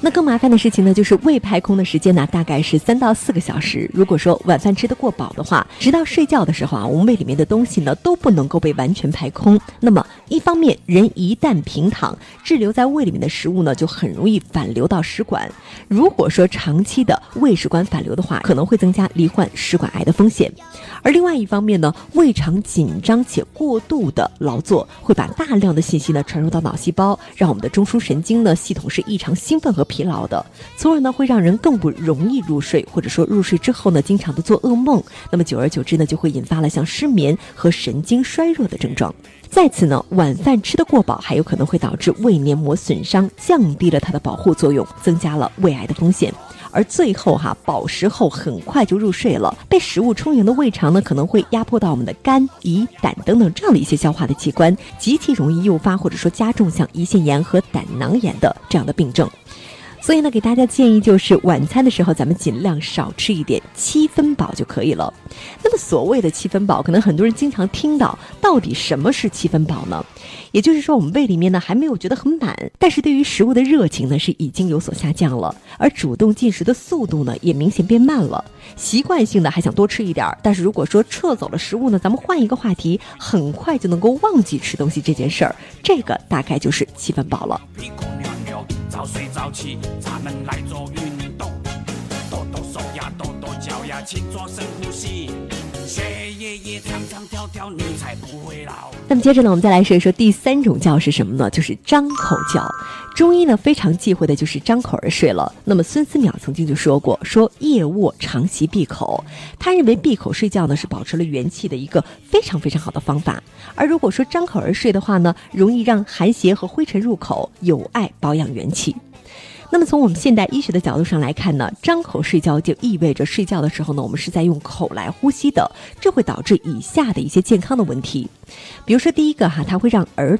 那更麻烦的事情呢，就是胃排空的时间呢，大概是3到4个小时。如果说晚饭吃得过饱的话，直到睡觉的时候啊，我们胃里面的东西呢都不能够被完全排空。那么一方面，人一旦平躺，滞留在胃里面的食物呢，就很容易反流到食管。如果说长期的胃食管反流的话，可能会增加罹患食管癌的风险。而另外一方面呢，胃肠紧张且过度的劳作，会把大量的信息呢传入到脑细胞，让我们的中枢神经呢系统是异常兴奋和疲劳的，从而呢会让人更不容易入睡，或者说入睡之后呢经常的做噩梦，那么久而久之呢就会引发了像失眠和神经衰弱的症状。在此呢，晚饭吃得过饱还有可能会导致胃黏膜损伤，降低了它的保护作用，增加了胃癌的风险。而最后饱食后很快就入睡了，被食物充盈的胃肠呢，可能会压迫到我们的肝、胰、胆等等这样的一些消化的器官，极其容易诱发或者说加重像胰腺炎和胆囊炎的这样的病症。所以呢，给大家建议就是晚餐的时候咱们尽量少吃一点，7分饱就可以了。那么所谓的7分饱，可能很多人经常听到，到底什么是7分饱呢？也就是说我们胃里面呢还没有觉得很满，但是对于食物的热情呢是已经有所下降了，而主动进食的速度呢也明显变慢了，习惯性的还想多吃一点，但是如果说撤走了食物呢，咱们换一个话题，很快就能够忘记吃东西这件事儿，这个大概就是7分饱了。 早睡早起，咱们来做运动，抖抖手呀，抖抖脚呀，勤做深呼吸，血液也唱唱跳跳，你才不会老。 那么接着呢，我们再来说一说第3种觉是什么呢？就是张口觉。中医呢非常忌讳的就是张口而睡了。那么孙思邈曾经就说过，说夜卧常习闭口，他认为闭口睡觉呢是保持了元气的一个非常非常好的方法。而如果说张口而睡的话呢，容易让寒邪和灰尘入口，有碍保养元气。那么从我们现代医学的角度上来看呢，张口睡觉就意味着睡觉的时候呢，我们是在用口来呼吸的，这会导致以下的一些健康的问题。比如说第一个它会让